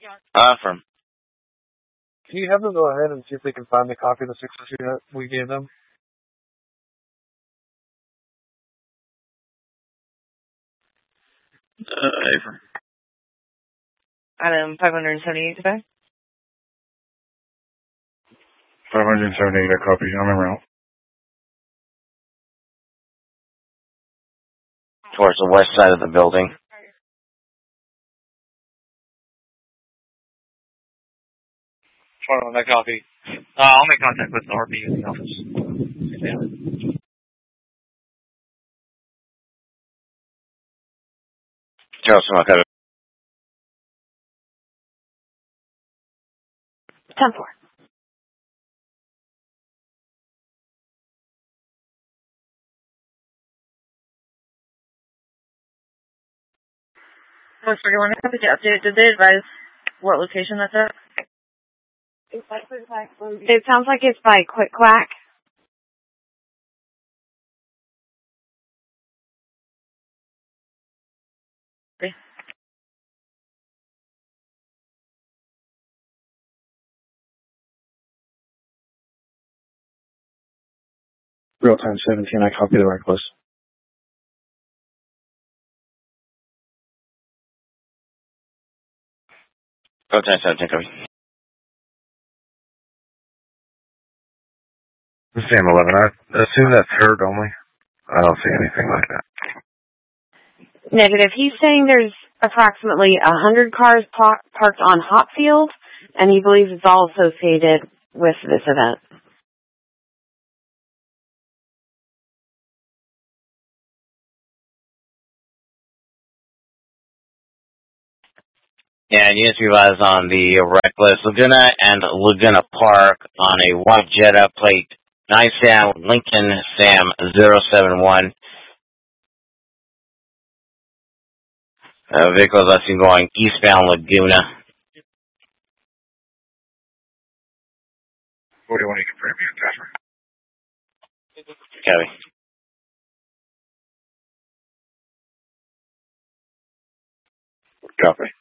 Affirm. Can you have them go ahead and see if they can find the copy of the 602 that we gave them? Affirm. Item 578 today. 578, I copy. I'm en route. Towards the west side of the building. On that copy. I'll make contact with the RPU in the office. Charles, I've got it. 10-4. Most 41, I have to get updated. Did they advise what location that's at? It sounds like it's by Quick Quack. Okay. Real time 17, I copy the reckless. Go 10-17, copy. Sam 11, I assume that's herd only. I don't see anything like that. Negative. He's saying there's approximately 100 cars parked on Hopfield, and he believes it's all associated with this event. Yeah, units revised on the Reckless Laguna and Laguna Park on a white Jetta plate 9 Sam Lincoln Sam 071. Vehicles I see going eastbound Laguna. 41, you can frame me, Jasper. Copy. Copy.